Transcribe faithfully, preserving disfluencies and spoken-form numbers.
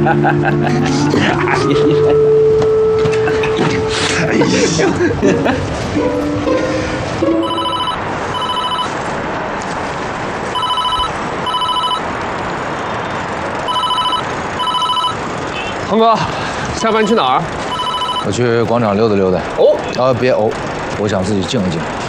哎呀！ 鹏哥，下班去哪儿？ 我去广场溜达溜达。 哦， 啊，别哦，我想自己静一静。